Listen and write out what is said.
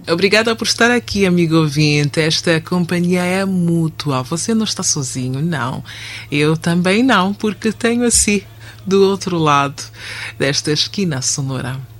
Obrigada por estar aqui, amigo ouvinte. Esta companhia é mútua. Você não está sozinho, não. Eu também não, porque tenho assim do outro lado desta esquina sonora.